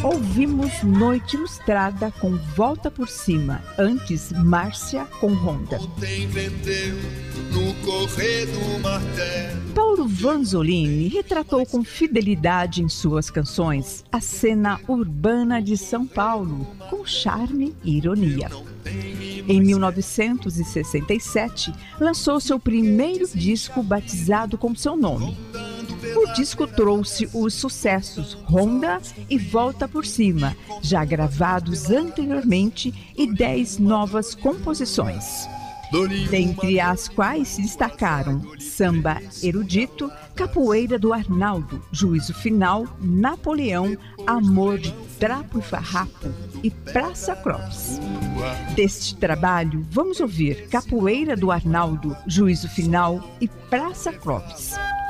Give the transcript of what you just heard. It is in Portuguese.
Ouvimos Noite Ilustrada com Volta por Cima, antes Márcia com Ronda. Ontem vendeu no correr do martelo. Paulo Vanzolini retratou com fidelidade em suas canções a cena urbana de São Paulo, com charme e ironia. Em 1967, lançou seu primeiro disco batizado com seu nome. O disco trouxe os sucessos Ronda e Volta por Cima, já gravados anteriormente, e 10 novas composições, dentre as quais se destacaram Samba Erudito, Capoeira do Arnaldo, Juízo Final, Napoleão, Amor de Trapo e Farrapo e Praça Clóvis. Deste trabalho, vamos ouvir Capoeira do Arnaldo, Juízo Final e Praça Clóvis.